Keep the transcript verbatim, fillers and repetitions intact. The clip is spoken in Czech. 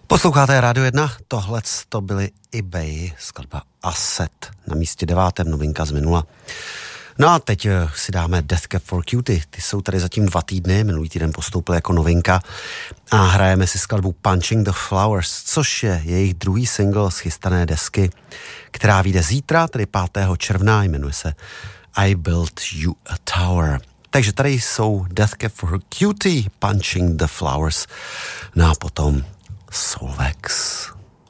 Posloucháte Rádio jedna, tohle to byly eBay, skladba Asset, na místě devátém, novinka z minula. No a teď si dáme Death Cab for Cutie, ty jsou tady zatím dva týdny, minulý týden postoupily jako novinka a hrajeme si skladbu Punching the Flowers, což je jejich druhý single z chystané desky, která vyjde zítra, tedy pátého června, jmenuje se I Built You a Tower. Takže tady jsou Death Cab for Cutie, Punching the Flowers, no a potom Solvex.